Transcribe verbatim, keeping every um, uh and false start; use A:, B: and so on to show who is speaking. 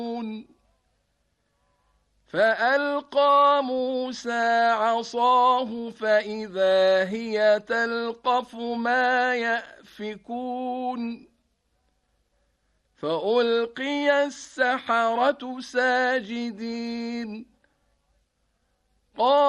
A: فألقى موسى عصاه فإذا هي تلقف ما يأفكون فألقي السحرة ساجدين. قال